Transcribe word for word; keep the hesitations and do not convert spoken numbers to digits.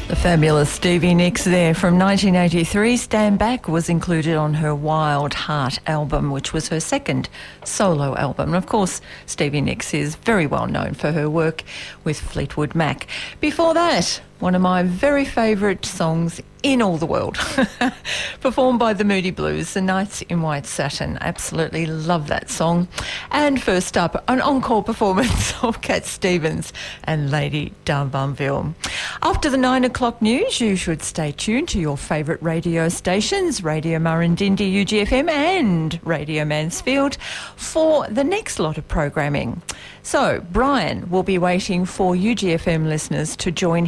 The fabulous Stevie Nicks there from nineteen eighty-three. Stand Back was included on her Wild Heart album, which was her second solo album. And of course, Stevie Nicks is very well known for her work with Fleetwood Mac. Before that, one of my very favourite songs in all the world, performed by the Moody Blues, The Nights in White Satin. Absolutely love that song. And first up, an encore performance of Cat Stevens and Lady d'Arbanville. After the nine o'clock news, you should stay tuned to your favourite radio stations, Radio Murrindindi, U G F M and Radio Mansfield, for the next lot of programming. So Brian will be waiting for U G F M listeners to join